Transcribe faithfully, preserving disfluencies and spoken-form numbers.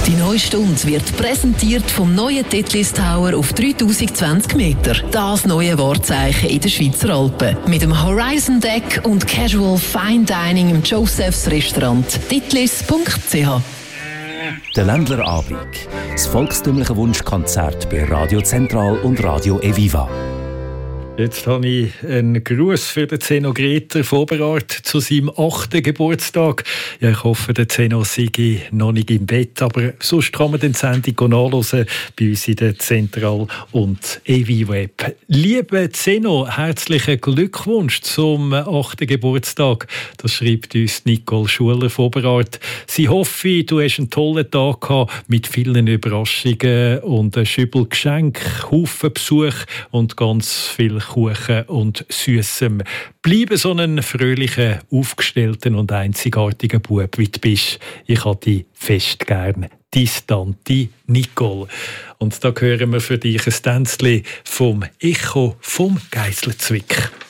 Die neue Stunde wird präsentiert vom neuen Titlis Tower auf dreitausendzwanzig Meter. Das neue Wahrzeichen in den Schweizer Alpen. Mit dem Horizon Deck und Casual Fine Dining im Josephs Restaurant. titlis punkt c h. Der Ländler Abend. Das volkstümliche Wunschkonzert bei Radio Zentral und Radio Eviva. Jetzt habe ich einen Gruß für den Zeno Greta vorbereitet zu seinem achten Geburtstag. Ja, ich hoffe, der Zeno sei noch nicht im Bett, aber sonst kann man den Sendung nachhören bei uns in der Zentral- und Evi-Web. Lieber Zeno, herzlichen Glückwunsch zum achten Geburtstag. Das schreibt uns Nicole Schuler vorbereitet. Sie hoffe, du hast einen tollen Tag gehabt mit vielen Überraschungen und ein Schübel Geschenk, Haufen Besuch und ganz viel Kuchen und Süßem. Bleibe so einen fröhlichen, aufgestellten und einzigartigen Bub, wie du bist. Ich habe dich fest gern. Dein Tante Nicole. Und da hören wir für dich ein Tänzchen vom Echo vom Geisslenzwick.